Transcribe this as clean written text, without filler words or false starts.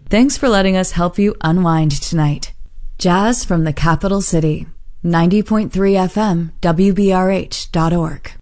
Thanks for letting us help you unwind tonight. Jazz from the Capital City. 90.3 FM, WBRH.org.